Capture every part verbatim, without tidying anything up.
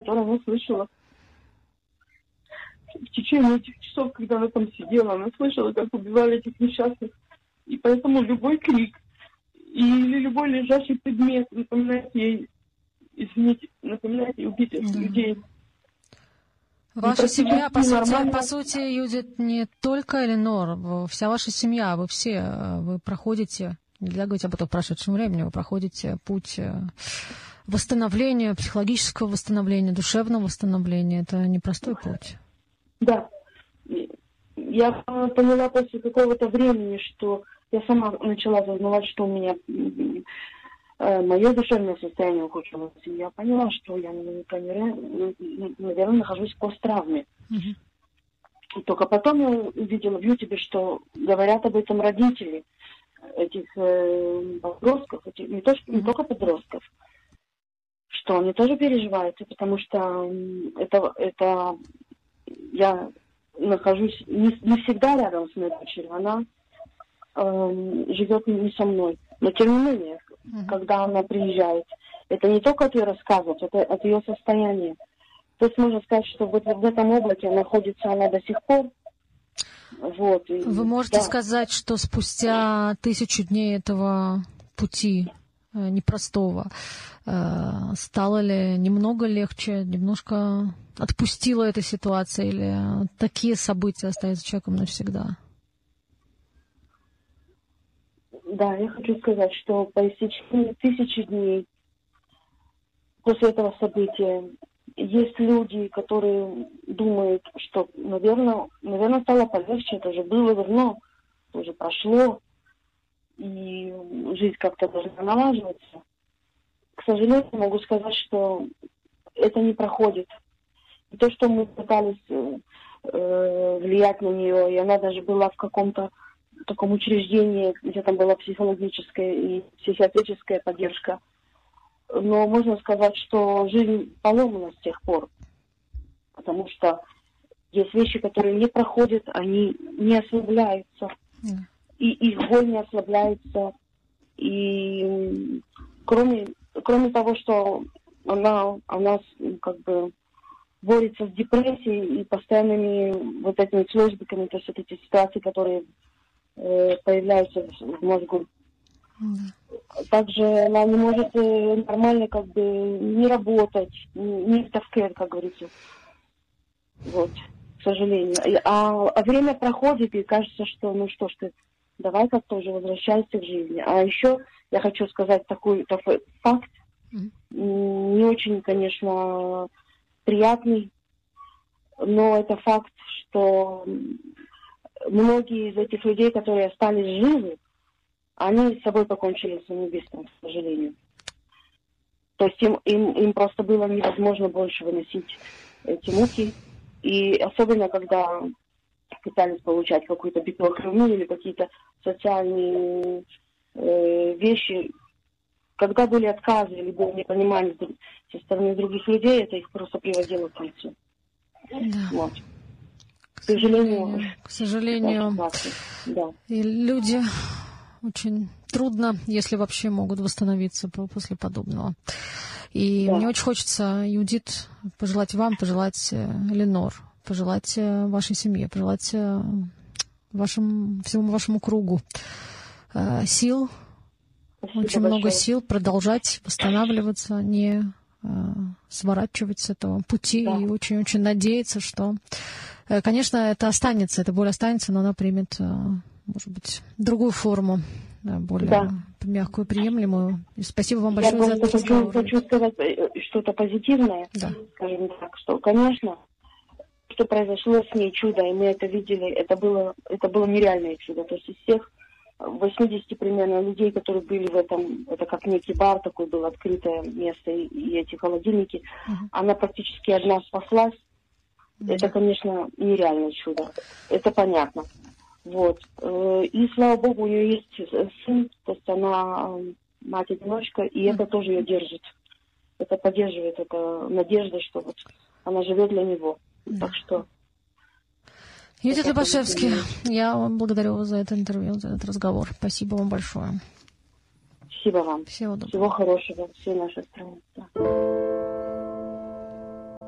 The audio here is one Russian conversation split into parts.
которое она слышала в течение этих часов, когда она там сидела. Она слышала, как убивали этих несчастных. И поэтому любой крик или любой лежащий предмет напоминает ей, извините, напоминает ей убитых Да. людей. Ваша семья, по сути, по сути, Юдит, не только Эленор, вся ваша семья, вы все, вы проходите, нельзя говорить об этом в прошедшем времени, вы проходите путь восстановления, психологического восстановления, душевного восстановления. Это непростой путь. Да. Я поняла после какого-то времени, что я сама начала осознавать, что у меня мое душевное состояние ухудшилось. И я поняла, что я, наверное, нахожусь в посттравме. Uh-huh. И только потом я увидела в Ютубе, что говорят об этом родители этих э, подростков, этих, не, то, что, не только подростков, что они тоже переживают, потому что это, это я нахожусь не, не всегда рядом с моей дочерью, она э, живет не со мной. Но тем не менее, uh-huh. когда она приезжает, это не только от ее рассказов, это от ее состояния. То есть можно сказать, что вот в этом облаке находится она до сих пор. Вот, и, Вы можете да. сказать, что спустя тысячу дней этого пути э, непростого э, стало ли немного легче, немножко отпустила эта ситуация, или такие события остаются человеком навсегда? Да, я хочу сказать, что по истечении тысячи дней после этого события есть люди, которые думают, что, наверное, наверное, стало полегче, это уже было давно, это уже прошло, и жизнь как-то должна налаживаться. К сожалению, могу сказать, что это не проходит. И то, что мы пытались э, влиять на нее, и она даже была в каком-то таком учреждении, где там была психологическая и психиатрическая поддержка. Но можно сказать, что жизнь поломана с тех пор. Потому что есть вещи, которые не проходят, они не ослабляются. Mm. И их боль не ослабляется. И кроме, кроме того, что она, она как бы борется с депрессией и постоянными вот этими флешбеками, то есть вот эти ситуации, которые э, появляются в мозгу. Mm. Также она не может нормально как бы не работать, не таскать, как говорится. Вот, к сожалению. А, а время проходит, и кажется, что ну что ж ты, давай как-то уже возвращайся к жизни. А еще я хочу сказать такой, такой факт, mm. не очень, конечно, приятный, но это факт, что многие из этих людей, которые остались живы, они с собой покончили своим убийством, к сожалению. То есть им, им, им просто было невозможно больше выносить эти муки. И особенно, когда пытались получать какую-то библиохронию или какие-то социальные э, вещи, когда были отказы или было непонимание со стороны других людей, это их просто приводило к концу. Да. Вот. К сожалению, к сожалению, да. И люди очень трудно, если вообще могут восстановиться после подобного. И да. Мне очень хочется, Юдит, пожелать вам, пожелать Эленор, пожелать вашей семье, пожелать вашему, всему вашему кругу сил, Спасибо очень большое. много сил продолжать восстанавливаться, не сворачивать с этого пути, да. И очень-очень надеяться, что, конечно, это останется, эта боль останется, но она примет, может быть, другую форму, более да. мягкую, приемлемую. И спасибо вам большое Я за этот разговор. Я хочу сказать что-то позитивное, да. скажем так, что, конечно, что произошло с ней чудо, и мы это видели, это было, это было нереальное чудо. То есть из всех восьмидесяти примерно людей, которые были в этом, это как некий бар, такой был открытое место, и, и эти холодильники, uh-huh. она практически одна спаслась. Uh-huh. Это, конечно, нереальное чудо. Это понятно. Вот. И, слава богу, у нее есть сын, то есть она мать-одиночка, и mm. это тоже ее держит. Это поддерживает, это надежда, что вот она живет для него. Mm. Так что... Юдит Любашевский, я вам благодарю вас за это интервью, за этот разговор. Спасибо вам большое. Спасибо вам. Всего доброго. Всего хорошего всей нашей стране. Да.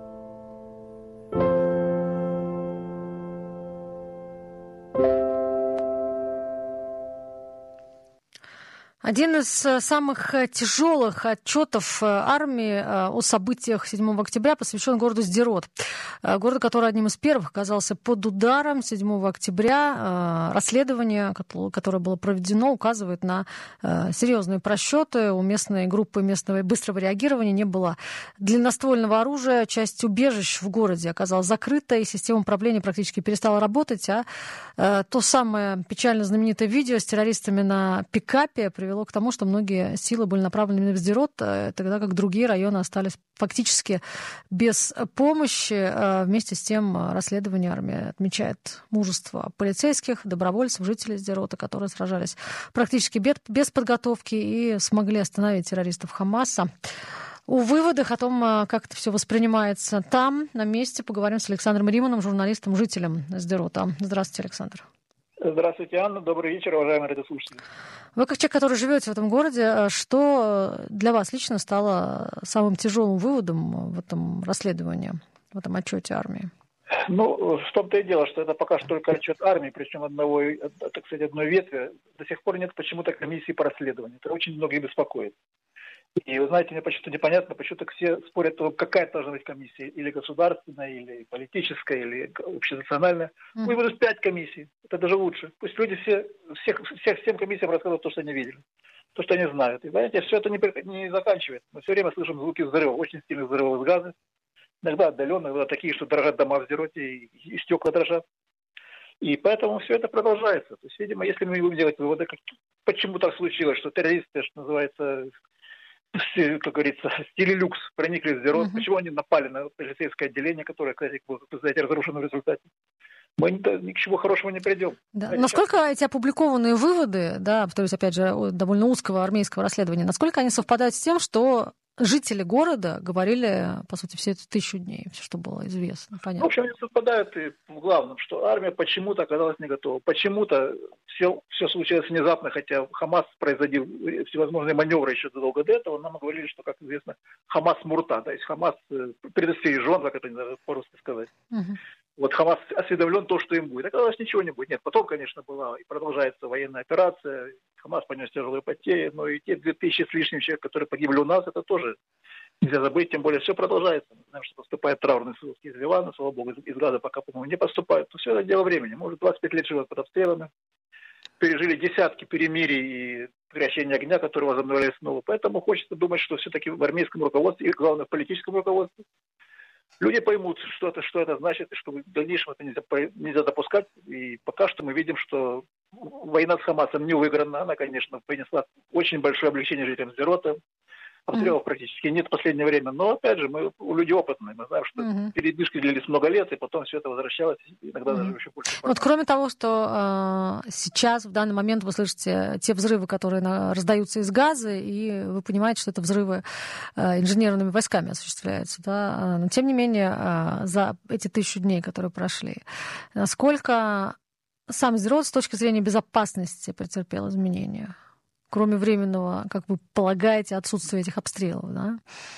Один из самых тяжелых отчетов армии о событиях седьмого октября посвящен городу Сдерот. Город, который одним из первых оказался под ударом седьмого октября. Расследование, которое было проведено, указывает на серьезные просчеты. У местной группы местного быстрого реагирования не было длинноствольного оружия. Часть убежищ в городе оказалась закрыта, и система управления практически перестала работать. А то самое печально знаменитое видео с террористами на пикапе привело к тому, что многие силы были направлены в Сдерот, тогда как другие районы остались фактически без помощи. Вместе с тем расследование армии отмечает мужество полицейских, добровольцев, жителей Сдерота, которые сражались практически без подготовки и смогли остановить террористов Хамаса. О выводах о том, как это все воспринимается там, на месте, поговорим с Александром Риманом, журналистом, жителем Сдерота. Здравствуйте, Александр. Здравствуйте, Анна. Добрый вечер, уважаемые радиослушатели. Вы, как человек, который живете в этом городе, что для вас лично стало самым тяжелым выводом в этом расследовании, в этом отчете армии? Ну, в том-то и дело, что это пока что только отчет армии, причем одного, так сказать, одной ветви. До сих пор нет почему-то комиссии по расследованию. Это очень многих беспокоит. И, вы знаете, мне почему-то непонятно, почему-то все спорят, какая должна быть комиссия, или государственная, или политическая, или общенациональная. Mm-hmm. Пусть будут пять комиссий, это даже лучше. Пусть люди все, всех, всех, всем комиссиям рассказывают то, что они видели, то, что они знают. И, знаете, все это не, не заканчивается. Мы все время слышим звуки взрывов, очень сильных взрывов из газа. Иногда отдаленные, иногда такие, что дрожат дома в Сдероте, и, и стекла дрожат. И поэтому все это продолжается. То есть, видимо, если мы будем делать выводы, как, почему так случилось, что террористы, что называется, как говорится, в стиле люкс проникли в Сдерот. Uh-huh. Почему они напали на полицейское отделение, которое, кстати, было, знаете, разрушено в результате? Мы ни, ни к чему хорошему не придем. Да. Насколько сейчас... эти опубликованные выводы, да, повторюсь, опять же, довольно узкого армейского расследования, насколько они совпадают с тем, что жители города говорили, по сути, все эти тысячу дней, все, что было известно, понятно? В общем, они совпадают и в главном, что армия почему-то оказалась не готова. Почему-то все, все случилось внезапно, хотя Хамас производил всевозможные маневры еще задолго до этого. Нам говорили, что, как известно, Хамас мурта, то есть Хамас предостережен, как это по-русски сказать. Угу. Вот Хамас осведомлен то, что им будет. Оказалось, ничего не будет. Нет, потом, конечно, была и продолжается военная операция. Хамас понес тяжелые потери, но и те две тысячи с лишним человек, которые погибли у нас, это тоже нельзя забыть. Тем более все продолжается. Мы знаем, что поступает траурный суд из Ливана, слава богу, из Газа пока, по-моему, не поступает. Но все это дело времени. Мы уже двадцать пять лет живем под обстрелами. Пережили десятки перемирий и прекращения огня, которые возобновлялись снова. Поэтому хочется думать, что все-таки в армейском руководстве и, главное, в политическом руководстве люди поймут, что это, что это значит, и что в дальнейшем это нельзя, нельзя допускать. И пока что мы видим, что война с Хамасом не выиграна. Она, конечно, принесла очень большое облегчение жителям Сдерота. Обстрелов mm-hmm. практически нет в последнее время. Но, опять же, мы люди опытные. Мы знаем, что mm-hmm. передышки длились много лет, и потом все это возвращалось, иногда mm-hmm. даже еще больше. Вот кроме того, что э, сейчас, в данный момент, вы слышите те взрывы, которые на, раздаются из газа, и вы понимаете, что это взрывы э, инженерными войсками осуществляются. Да? Но, тем не менее, э, за эти тысячу дней, которые прошли, насколько сам Сдерот с точки зрения безопасности претерпел изменения? Кроме временного, как вы полагаете, отсутствия этих обстрелов, да?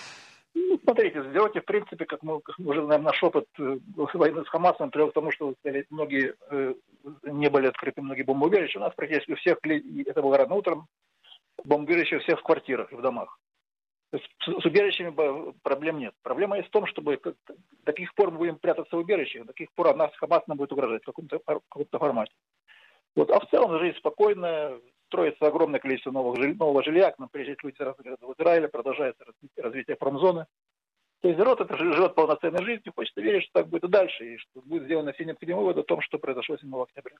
Ну, смотрите, в Сдероте, в принципе, как мы, как мы уже знаем, наш опыт войны с Хамасом привел к тому, что сказали, многие э, не были открыты, многие бомбоубежища. У нас практически у всех, это было рано утром, бомбоубежища у всех в квартирах и в домах. То есть с, с убежищами проблем нет. Проблема есть в том, чтобы до каких пор мы будем прятаться в убежищах, до каких пор нас Хамас нам будет угрожать в каком-то, в каком-то формате. Вот. А в целом жизнь спокойная. Строится огромное количество новых жилья, нового жилья, к нам приезжают люди сразу в Израиле, продолжается развитие, развитие промзоны. То есть Сдерот это живет полноценной жизнью, хочется верить, что так будет и дальше, и что будет сделано все необходимые выводы о том, что произошло седьмого октября.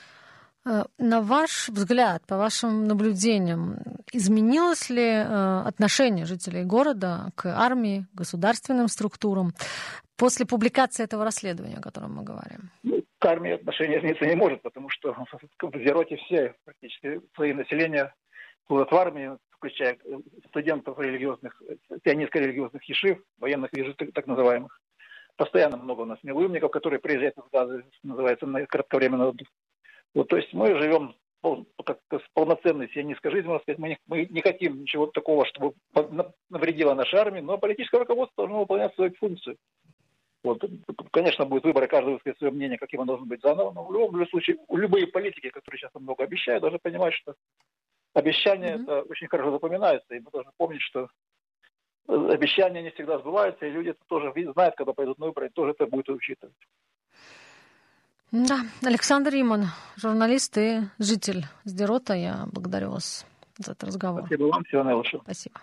На ваш взгляд, по вашим наблюдениям, изменилось ли отношение жителей города к армии, государственным структурам после публикации этого расследования, о котором мы говорим? К армии отношения измениться не может, потому что в Сдероте все практически свои населения служат в армии, включая студентов религиозных, пионерско-религиозных ешив, военных ешив так называемых. Постоянно много у нас милуимников, которые приезжают из Газа, называется, на кратковременный отдых. Вот, то есть мы живем как с полноценной сионистской жизнью, можно сказать, мы не, мы не хотим ничего такого, чтобы навредило нашей армии, но политическое руководство должно выполнять свою функцию. Вот. Конечно, будет выбор, и каждый высказать свое мнение, каким он должен быть заново, но в любом случае, любые политики, которые сейчас много обещают, должны понимать, что Обещания, Mm-hmm. это очень хорошо запоминается, и мы должны помнить, что обещания не всегда сбываются, и люди это тоже знают, когда пойдут на выборы, тоже это будет учитывать. Да, Александр Риман, журналист и житель Сдерота. Я благодарю вас за этот разговор. Спасибо вам, всего наилучшего. Спасибо.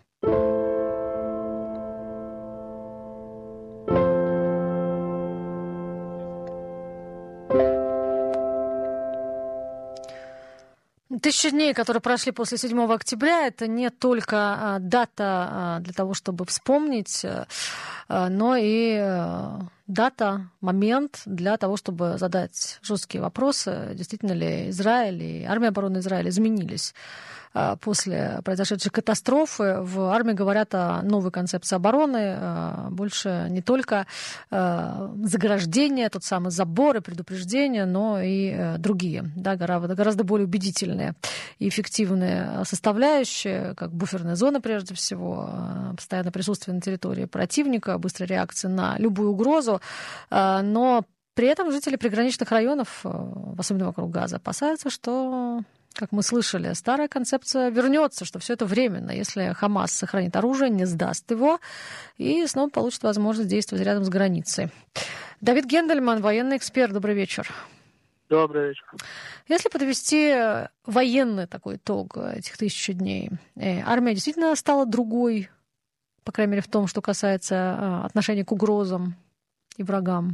Тысячи дней, которые прошли после седьмого октября, это не только а, дата а, для того, чтобы вспомнить, а, но и а, дата, момент для того, чтобы задать жесткие вопросы, действительно ли Израиль и армия обороны Израиля изменились а, после произошедшей катастрофы. В армии говорят о новой концепции обороны, а, больше не только а, заграждение, тот самый забор и предупреждение, но и а, другие, да, гораздо, гораздо более убедительные и эффективные составляющие, как буферная зона прежде всего, постоянное присутствие на территории противника, быстрая реакция на любую угрозу, но при этом жители приграничных районов, особенно вокруг Газа, опасаются, что, как мы слышали, старая концепция вернется, что все это временно, если Хамас сохранит оружие, не сдаст его и снова получит возможность действовать рядом с границей. Давид Гендельман, военный эксперт, добрый вечер. Добрый вечер. Если подвести военный такой итог этих тысячи дней, армия действительно стала другой, по крайней мере, в том, что касается отношения к угрозам и врагам?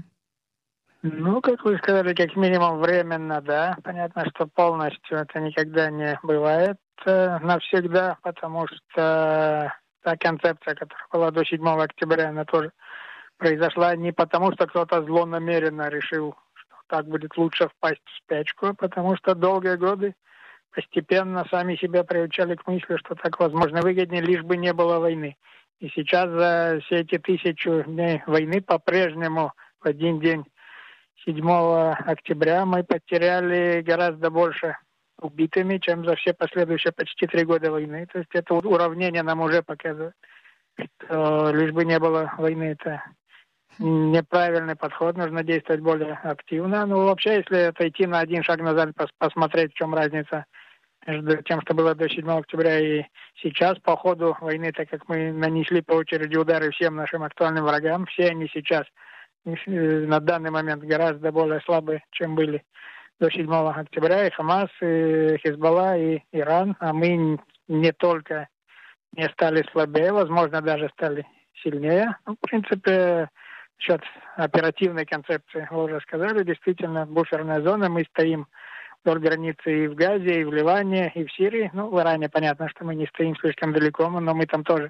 Ну, как вы сказали, как минимум временно, да. Понятно, что полностью это никогда не бывает э, навсегда, потому что та концепция, которая была до седьмого октября, она тоже произошла не потому, что кто-то злонамеренно решил, так будет лучше впасть в спячку, потому что долгие годы постепенно сами себя приучали к мысли, что так возможно выгоднее, лишь бы не было войны. И сейчас за все эти тысячу дней войны по-прежнему в один день седьмого октября мы потеряли гораздо больше убитыми, чем за все последующие почти три года войны. То есть это уравнение нам уже показывает, что лишь бы не было войны, это неправильный подход, нужно действовать более активно. Ну, вообще, если отойти на один шаг назад, пос- посмотреть, в чем разница между тем, что было до седьмого октября и сейчас, по ходу войны, так как мы нанесли по очереди удары всем нашим актуальным врагам, все они сейчас на данный момент гораздо более слабые, чем были до седьмого октября, и Хамас, и Хизбалла, и Иран, а мы не только не стали слабее, возможно, даже стали сильнее. Ну, в принципе, насчет оперативной концепции, вы уже сказали, действительно, буферная зона, мы стоим вдоль границы и в Газе, и в Ливане, и в Сирии. Ну, в Иране понятно, что мы не стоим слишком далеко, но мы там тоже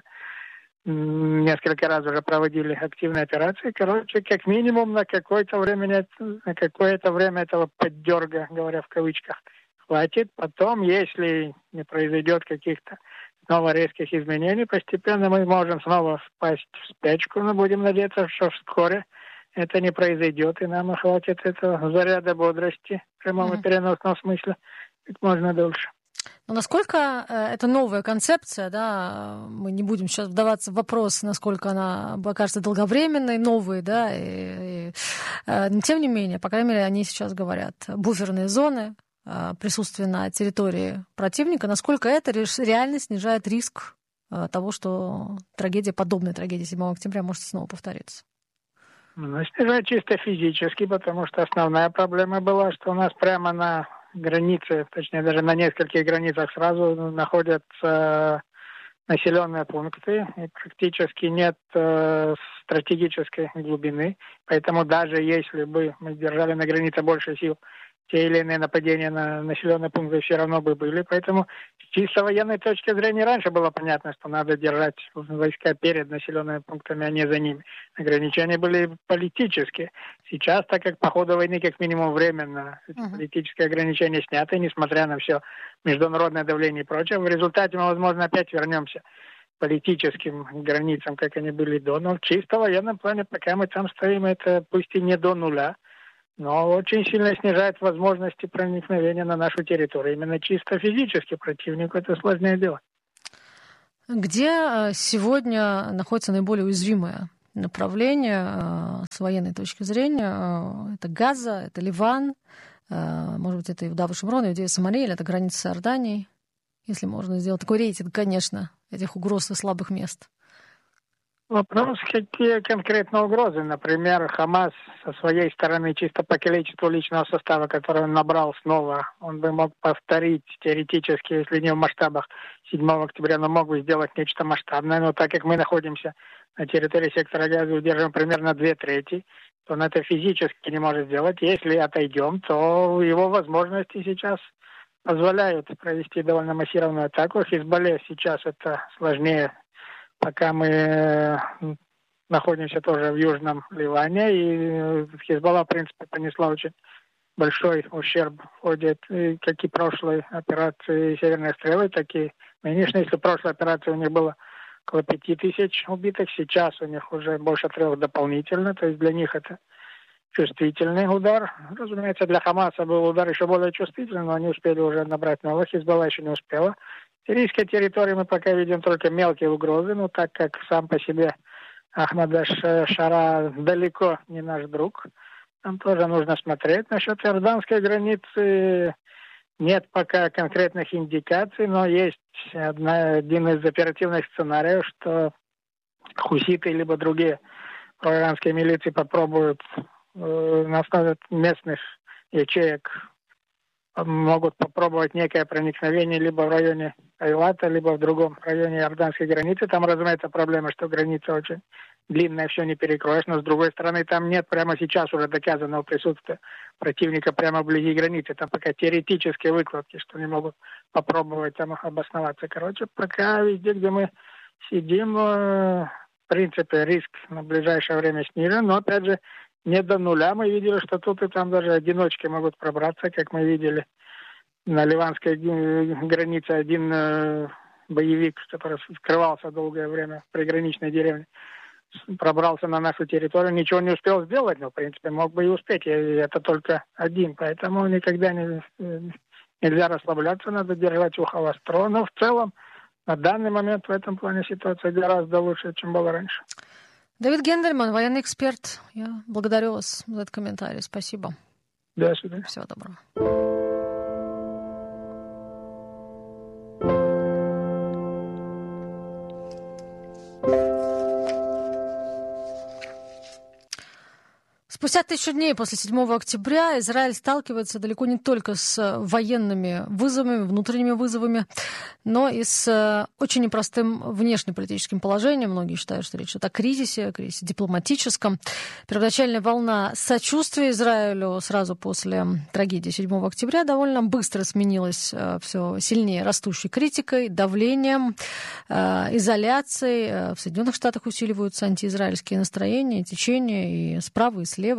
несколько раз уже проводили активные операции. Короче, как минимум на какое-то время, на какое-то время этого поддерга, говоря в кавычках, хватит. Потом, если не произойдет каких-то снова резких изменений, постепенно мы можем снова впасть в спячку, но будем надеяться, что вскоре это не произойдет, и нам хватит этого заряда бодрости в прямом и переносном смысле как можно дольше. Но насколько это новая концепция, да, мы не будем сейчас вдаваться в вопрос, насколько она окажется долговременной, новой, да, и, и, но тем не менее, по крайней мере, они сейчас говорят, буферные зоны, присутствие на территории противника, насколько это реально снижает риск того, что трагедия, подобная трагедии седьмого октября может снова повториться? Ну, снижает чисто физически, потому что основная проблема была, что у нас прямо на границе, точнее даже на нескольких границах сразу находятся населенные пункты, и практически нет э, стратегической глубины, поэтому даже если бы мы держали на границе больше сил, те или иные нападения на населенные пункты все равно бы были. Поэтому с чисто военной точки зрения раньше было понятно, что надо держать войска перед населенными пунктами, а не за ними. Ограничения были политические. Сейчас, так как по ходу войны как минимум временно эти uh-huh. политические ограничения сняты, несмотря на все международное давление и прочее, в результате мы, возможно, опять вернемся к политическим границам, как они были до. Но в чисто военном плане, пока мы там стоим, это пусть и не до нуля, но очень сильно снижает возможности проникновения на нашу территорию. Именно чисто физически противнику это сложнее дело. Где сегодня находится наиболее уязвимое направление с военной точки зрения? Это Газа, это Ливан, может быть, это Иуда Шумрон, Иудея, Самария, или это граница с Иорданией? если можно сделать такой рейтинг, конечно, этих угроз и слабых мест? Вопрос, какие конкретно угрозы. Например, Хамас со своей стороны, чисто по количеству личного состава, который он набрал снова, он бы мог повторить теоретически, если не в масштабах седьмого октября, но мог бы сделать нечто масштабное. Но так как мы находимся на территории сектора Газа, удерживаем примерно две трети, то он это физически не может сделать. Если отойдем, то его возможности сейчас позволяют провести довольно массированную атаку. Хизбалле сейчас это сложнее, пока мы находимся тоже в Южном Ливане, и Хизбалла, в принципе, понесла очень большой ущерб в ходе, как и прошлой операции «Северные стрелы», так и нынешней. Если в прошлой операции у них было около пяти тысяч убитых, сейчас у них уже больше трех дополнительно, то есть для них это чувствительный удар. Разумеется, для Хамаса был удар еще более чувствительный, но они успели уже набрать новых, Хизбалла еще не успела. Сирийской территории мы пока видим только мелкие угрозы, но так как сам по себе Ахмад аш-Шара далеко не наш друг, там тоже нужно смотреть. Насчет иорданской границы нет пока конкретных индикаций, но есть одна, один из оперативных сценариев, что хуситы либо другие проиранские милиции попробуют э, на основе местных ячеек могут попробовать некое проникновение либо в районе Айлата, либо в другом районе иорданской границы. Там, разумеется, проблема, что граница очень длинная, все не перекроешь, но, с другой стороны, там нет прямо сейчас уже доказанного присутствия противника прямо вблизи границы. Там пока теоретические выкладки, что они могут попробовать там обосноваться. Короче, пока везде, где мы сидим, в принципе, риск на ближайшее время снижен, но, опять же, не до нуля. Мы видели, что тут и там даже одиночки могут пробраться, как мы видели на ливанской границе один э, боевик, который скрывался долгое время в приграничной деревне, пробрался на нашу территорию, ничего не успел сделать, но, в принципе, мог бы и успеть. И это только один, поэтому никогда не, нельзя расслабляться, надо держать ухо востро. Но в целом, на данный момент в этом плане ситуация гораздо лучше, чем была раньше. Давид Гендельман, военный эксперт. Я благодарю вас за этот комментарий. Спасибо. До свидания. Всего доброго. Спустя тысячу дней после седьмого октября Израиль сталкивается далеко не только с военными вызовами, внутренними вызовами, но и с очень непростым внешнеполитическим положением. Многие считают, что речь идет о кризисе, кризисе дипломатическом. Первоначальная волна сочувствия Израилю сразу после трагедии седьмого октября довольно быстро сменилась все сильнее растущей критикой, давлением, изоляцией. В Соединенных Штатах усиливаются антиизраильские настроения, течения и справа, и слева.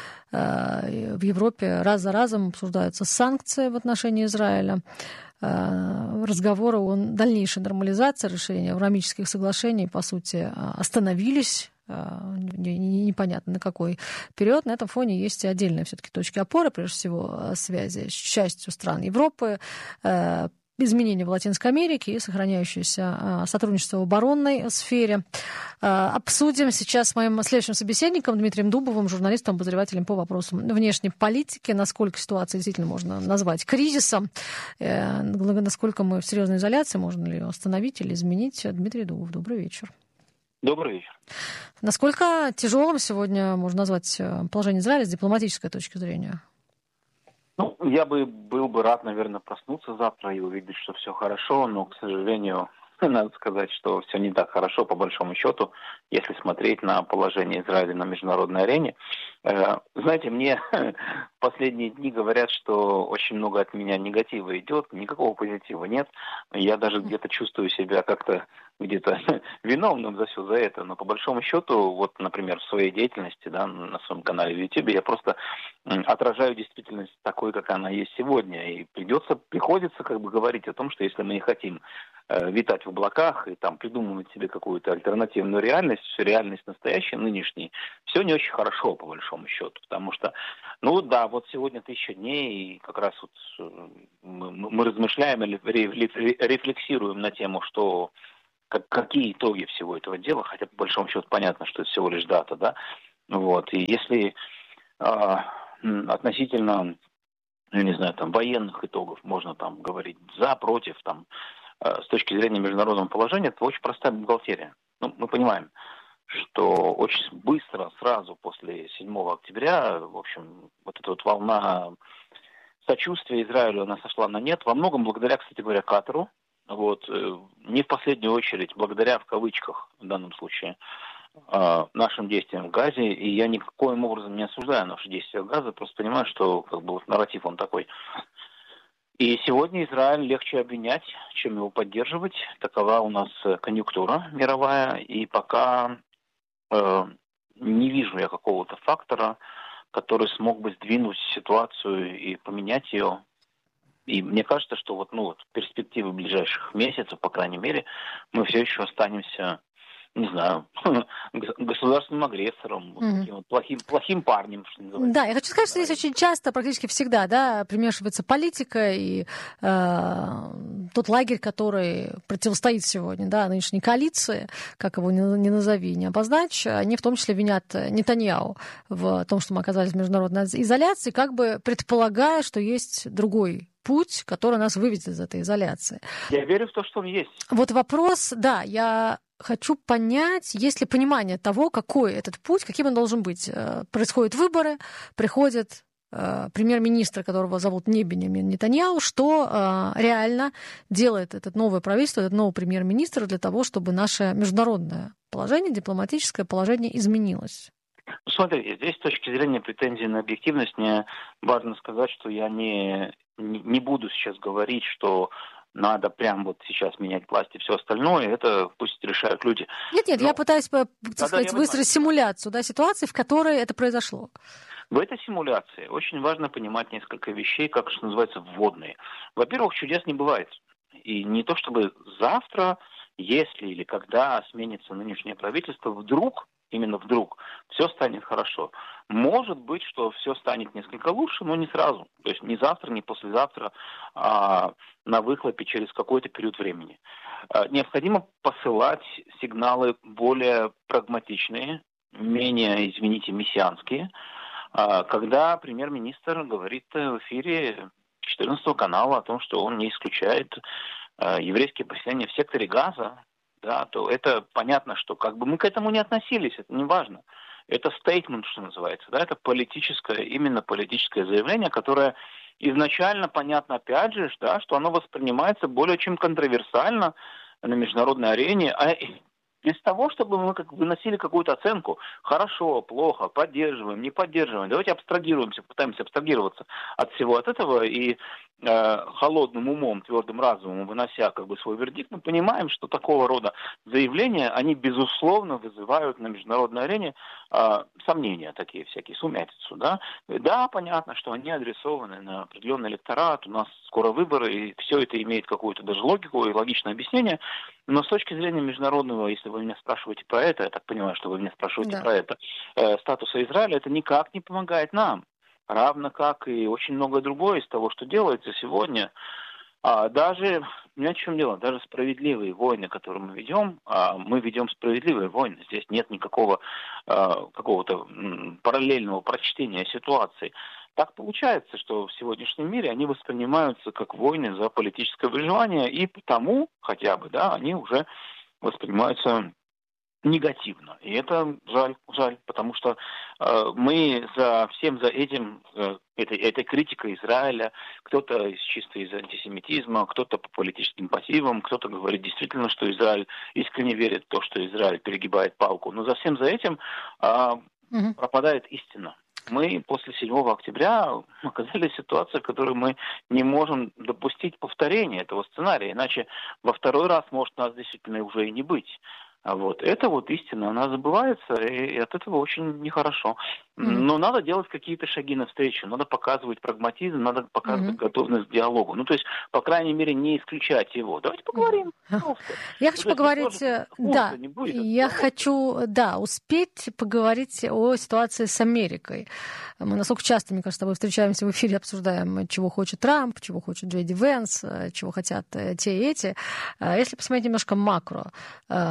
В Европе раз за разом обсуждаются санкции в отношении Израиля. Разговоры о дальнейшей нормализации, расширении авраамических соглашений, по сути, остановились. Непонятно на какой период. На этом фоне есть и отдельные все-таки точки опоры, прежде всего связи с частью стран Европы, изменения в Латинской Америке и сохраняющееся сотрудничество в оборонной сфере. Обсудим сейчас с моим следующим собеседником Дмитрием Дубовым, журналистом, обозревателем по вопросам внешней политики, насколько ситуацию действительно можно назвать кризисом, насколько мы в серьезной изоляции, можно ли ее остановить или изменить. Дмитрий Дубов, добрый вечер. Добрый вечер. Насколько тяжелым сегодня можно назвать положение Израиля с дипломатической точки зрения? Ну, я бы был бы рад, наверное, проснуться завтра и увидеть, что все хорошо, но, к сожалению, надо сказать, что все не так хорошо, по большому счету, если смотреть на положение Израиля на международной арене. Знаете, мне в последние дни говорят, что очень много от меня негатива идет, никакого позитива нет. Я даже где-то чувствую себя как-то где-то виновным за все за это. Но по большому счету, вот, например, в своей деятельности, да, на своем канале в YouTube, я просто отражаю действительность такой, как она есть сегодня. И придется, приходится как бы говорить о том, что если мы не хотим э, витать в облаках и там придумывать себе какую-то альтернативную реальность, реальность настоящая, нынешняя, все не очень хорошо, по большому счету. Потому что, ну да, вот сегодня тысяча дней, и как раз вот мы, мы размышляем или рефлексируем на тему, что как, какие итоги всего этого дела, хотя по большому счету понятно, что это всего лишь дата, да. Вот. И если э, относительно я не знаю, там, военных итогов, можно там говорить за, против, там, э, с точки зрения международного положения, это очень простая бухгалтерия. Ну, мы понимаем, что очень быстро, сразу после седьмого октября, в общем, вот эта вот волна сочувствия Израилю, она сошла на нет. Во многом благодаря, кстати говоря, Катару. Вот, не в последнюю очередь, благодаря, в кавычках, в данном случае, нашим действиям в Газе. И я никаким образом не осуждаю наши действия в Газе, просто понимаю, что как бы, вот, нарратив он такой. И сегодня Израиль легче обвинять, чем его поддерживать. Такова у нас конъюнктура мировая. И пока э, не вижу я какого-то фактора, который смог бы сдвинуть ситуацию и поменять ее. И мне кажется, что вот, ну, вот перспективы ближайших месяцев, по крайней мере, мы все еще останемся, не знаю, государственным агрессором, вот mm-hmm. таким вот плохим, плохим парнем, что называется. Да, я хочу сказать, что здесь очень часто, практически всегда, да, примешивается политика и э, тот лагерь, который противостоит сегодня, да, нынешней коалиции, как его ни, ни назови, не обозначь, они в том числе винят Нетаньяху в том, что мы оказались в международной изоляции, как бы предполагая, что есть другой путь, который нас выведет из этой изоляции. Я верю в то, что он есть. Вот вопрос, да, я хочу понять, есть ли понимание того, какой этот путь, каким он должен быть. Происходят выборы, приходит э, премьер-министр, которого зовут не Беньямин Нетаньяху, что э, реально делает это новое правительство, этот новый премьер-министр для того, чтобы наше международное положение, дипломатическое положение изменилось. Смотри, здесь с точки зрения претензий на объективность мне важно сказать, что я не, не, не буду сейчас говорить, что надо прям вот сейчас менять власть и все остальное, это пусть решают люди. Нет-нет, Но... я пытаюсь, так да, сказать, да, выстроить симуляцию, да, ситуации, в которой это произошло. В этой симуляции очень важно понимать несколько вещей, как что называется, вводные. Во-первых, чудес не бывает. И не то чтобы завтра, если или когда сменится нынешнее правительство, вдруг, именно вдруг, все станет хорошо. Может быть, что все станет несколько лучше, но не сразу. То есть не завтра, не послезавтра, а на выхлопе через какой-то период времени. Необходимо посылать сигналы более прагматичные, менее, извините, мессианские, когда премьер-министр говорит в эфире четырнадцатого канала о том, что он не исключает еврейские поселения в секторе Газа, да, то это понятно, что как бы мы к этому не относились, это не важно. Это стейтмент, что называется, да, это политическое, именно политическое заявление, которое изначально понятно, опять же, да, что оно воспринимается более чем контроверсиально на международной арене, а без того, чтобы мы как выносили какую-то оценку, хорошо, плохо, поддерживаем, не поддерживаем, давайте абстрагируемся, пытаемся абстрагироваться от всего от этого и э, холодным умом, твердым разумом, вынося как бы свой вердикт, мы понимаем, что такого рода заявления, они безусловно вызывают на международной арене э, сомнения такие всякие, сумятицу, да. Да, понятно, что они адресованы на определенный электорат, у нас скоро выборы, и все это имеет какую-то даже логику и логичное объяснение, но с точки зрения международного, если вы меня спрашиваете про это, я так понимаю, что вы меня спрашиваете да. про это, э, статуса Израиля, это никак не помогает нам. Равно как и очень многое другое из того, что делается сегодня. А даже, не о чем дело, даже справедливые войны, которые мы ведем, а мы ведем справедливые войны. Здесь нет никакого а, какого-то м, параллельного прочтения ситуации. Так получается, что в сегодняшнем мире они воспринимаются как войны за политическое выживание, и потому хотя бы, да, они уже воспринимаются негативно. И это жаль, жаль, потому что э, мы за всем за этим, э, этой, этой критикой Израиля, кто-то чисто из антисемитизма, кто-то по политическим мотивам, кто-то говорит действительно, что Израиль искренне верит в то, что Израиль перегибает палку. Но за всем за этим э, угу. пропадает истина. Мы после седьмого октября оказались в ситуации, в которой мы не можем допустить повторения этого сценария, иначе во второй раз может нас действительно уже и не быть. А вот это вот истина, она забывается, и от этого очень нехорошо. Но надо делать какие-то шаги навстречу, надо показывать прагматизм, надо показывать mm-hmm. готовность к диалогу. Ну, то есть, по крайней мере, не исключать его. Давайте поговорим. Mm-hmm. Я хочу поговорить, да, я хочу, да, успеть поговорить о ситуации с Америкой. Мы насколько часто, мне кажется, с тобой встречаемся в эфире, обсуждаем, чего хочет Трамп, чего хочет Джей Ди Венс, чего хотят те и эти. Если посмотреть немножко макро,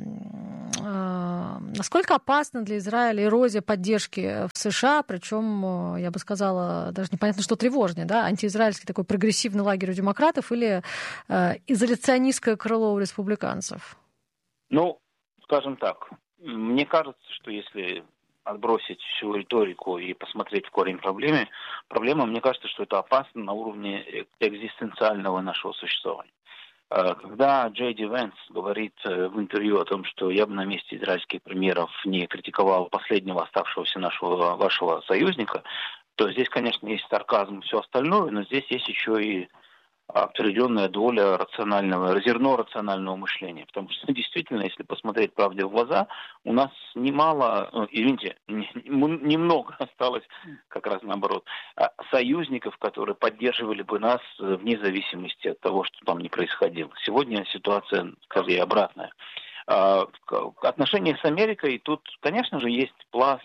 насколько опасна для Израиля эрозия поддержки в США, причем, я бы сказала, даже непонятно, что тревожнее, да, антиизраильский такой прогрессивный лагерь у демократов или изоляционистское крыло у республиканцев? Ну, скажем так, мне кажется, что если отбросить всю риторику и посмотреть в корень проблемы, проблема, мне кажется, что это опасно на уровне экзистенциального нашего существования. Когда Джей Ди Венс говорит в интервью о том, что я бы на месте израильских премьеров не критиковал последнего оставшегося нашего вашего союзника, то здесь, конечно, есть сарказм и все остальное, но здесь есть еще и определенная доля рационального, зерно рационального мышления. Потому что действительно, если посмотреть правде в глаза, у нас немало, извините, немного осталось, как раз наоборот, союзников, которые поддерживали бы нас вне зависимости от того, что там ни происходило. Сегодня ситуация, скорее, обратная. Отношения с Америкой, тут, конечно же, есть пласт,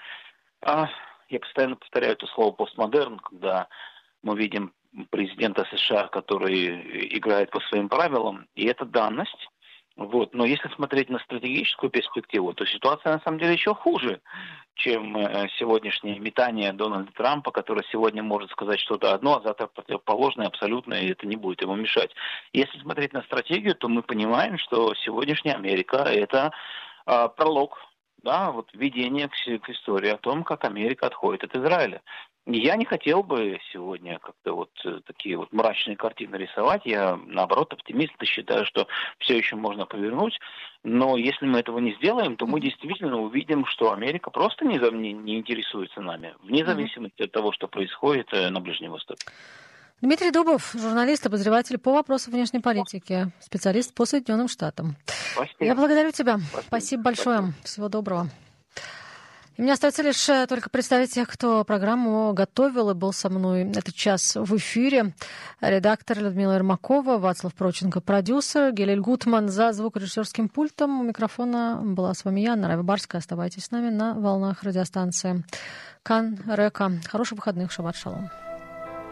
я постоянно повторяю это слово постмодерн, когда мы видим президента США, который играет по своим правилам, и это данность. Вот. Но если смотреть на стратегическую перспективу, то ситуация на самом деле еще хуже, чем сегодняшнее метание Дональда Трампа, который сегодня может сказать что-то одно, а завтра противоположное абсолютно, и это не будет ему мешать. Если смотреть на стратегию, то мы понимаем, что сегодняшняя Америка – это а, пролог, да, вот введение к, к истории о том, как Америка отходит от Израиля. Я не хотел бы сегодня как-то вот такие вот мрачные картины рисовать. Я, наоборот, оптимист и считаю, что все еще можно повернуть. Но если мы этого не сделаем, то мы действительно увидим, что Америка просто не, не, не интересуется нами, вне зависимости от того, что происходит на Ближнем Востоке. Дмитрий Дубов, журналист, обозреватель по вопросам внешней политики, специалист по Соединенным Штатам. Спасибо. Я благодарю тебя. Спасибо, Спасибо большое. Спасибо. Всего доброго. И мне остается лишь только представить тех, кто программу готовил и был со мной этот час в эфире. Редактор Людмила Ермакова, Вацлав Проченко, продюсер, Гелель Гутман за звукорежиссерским пультом. У микрофона была с вами я, Нара Барская. Оставайтесь с нами на волнах радиостанции Кан Река. Хороших выходных. Шаббат шалом.